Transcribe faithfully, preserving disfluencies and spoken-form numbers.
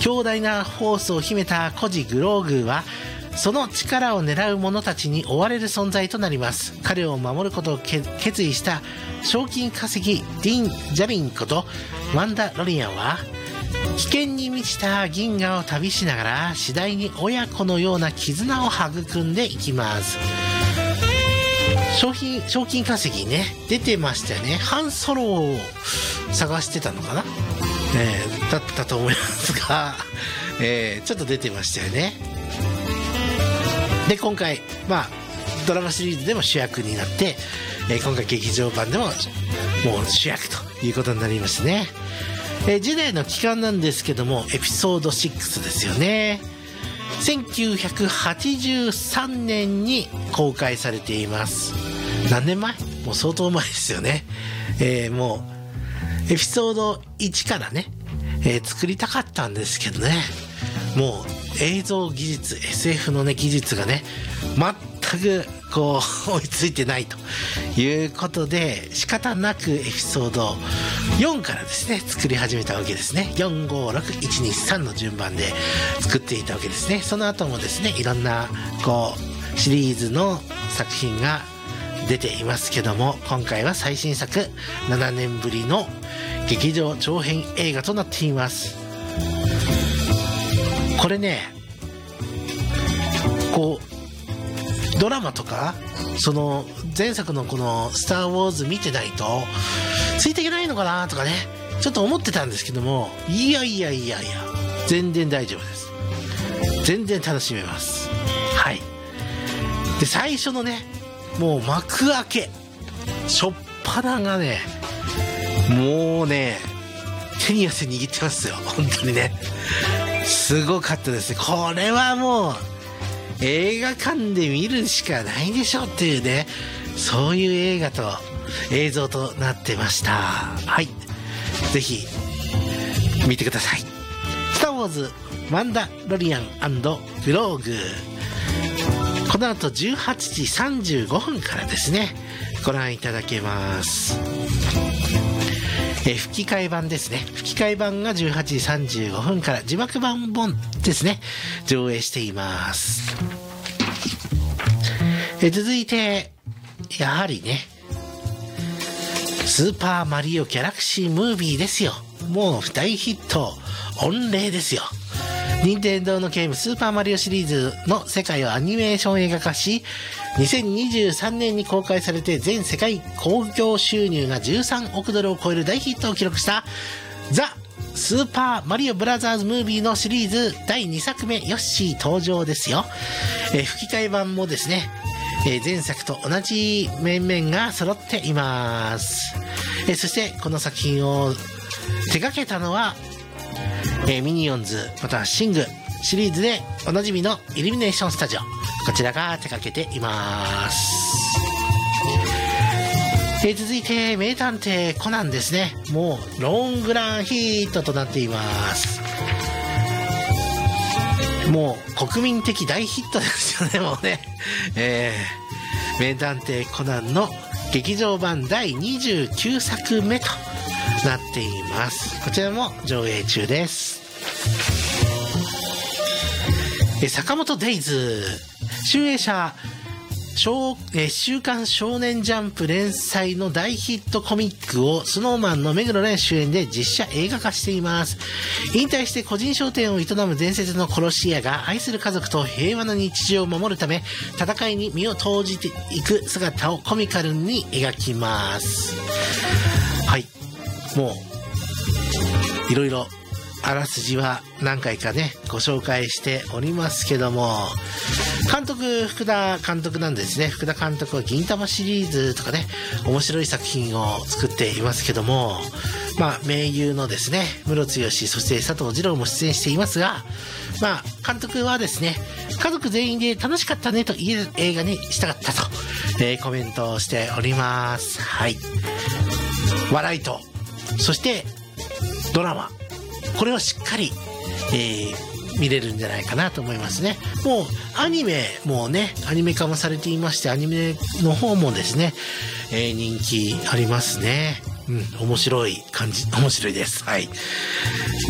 強大なフォースを秘めた孤児グローグーはその力を狙う者たちに追われる存在となります。彼を守ることを決意した賞金稼ぎディン・ジャリンことワンダ・ロリアンは危険に満ちた銀河を旅しながら次第に親子のような絆を育んでいきます。賞金、賞金稼ぎね出てましたよね。ハンソロを探してたのかな、えー、だったと思いますが、えー、ちょっと出てましたよね。で今回まあドラマシリーズでも主役になって、えー、今回劇場版でももう主役ということになりましたね。えー、時代の期間なんですけどもエピソードろくですよね。せんきゅうひゃくはちじゅうさんねんに公開されています。何年前？もう相当前ですよね。えー、もうエピソードいちからね、えー、作りたかったんですけどね、もう映像技術 エスエフ のね技術がね全くこう追いついてないということで仕方なくエピソードよんからですね作り始めたわけですね。よんごろくいちにさんの順番で作っていたわけですね。その後もですねいろんなこうシリーズの作品が出ていますけども、今回は最新作ななねんぶりの劇場長編映画となっています。これねこうドラマとかその前作のこのスターウォーズ見てないとついていけないのかなとかねちょっと思ってたんですけども、いやいやいやいや全然大丈夫です。全然楽しめます。はい。で最初のねもう幕開け初っ端がねもうね手に汗握ってますよ本当にね。すごかったですね。これはもう映画館で見るしかないでしょっていうねそういう映画と映像となってました。はい、ぜひ見てください。スター・ウォーズマンダロリアン&グローグ、この後じゅうはちじさんじゅうごふんからですねご覧いただけます。え吹き替え版ですね。吹き替え版がじゅうはちじさんじゅうごふんから字幕版本ですね上映しています。え続いてやはりねスーパーマリオギャラクシームービーですよ。もう大ヒット御礼ですよ。任天堂のゲームスーパーマリオシリーズの世界をアニメーション映画化しにせんにじゅうさんねんに公開されて全世界興行収入がじゅうさんおくドルを超える大ヒットを記録したザ・スーパーマリオブラザーズムービーのシリーズだいにさくめヨッシー登場ですよ。えー、吹き替え版もですね、えー、前作と同じ面々が揃っています。えー、そしてこの作品を手掛けたのはえー、ミニオンズまたはシングシリーズでおなじみのイルミネーションスタジオ、こちらが手掛けています。えー、続いて名探偵コナンですね。もうロングランヒットとなっています。もう国民的大ヒットですよねもうね、えー、名探偵コナンの劇場版だいにじゅうきゅうさくめとなっています。こちらも上映中です。え坂本デイズ集英社週刊少年ジャンプ連載の大ヒットコミックをスノーマンの目黒蓮主演で実写映画化しています。引退して個人商店を営む伝説の殺し屋が愛する家族と平和な日常を守るため戦いに身を投じていく姿をコミカルに描きます。はい、もういろいろあらすじは何回かねご紹介しておりますけども、監督福田監督なんですね。福田監督は銀魂シリーズとかね面白い作品を作っていますけども、まあ名優のですねムロツヨシそして佐藤二朗も出演していますが、まあ監督はですね家族全員で楽しかったねと言える映画にしたかったと、えー、コメントをしております。はい、笑いとそしてドラマ、これをしっかり、えー、見れるんじゃないかなと思いますね。もうアニメもねアニメ化もされていまして、アニメの方もですね、えー、人気ありますね。うん、面白い感じ面白いです。はい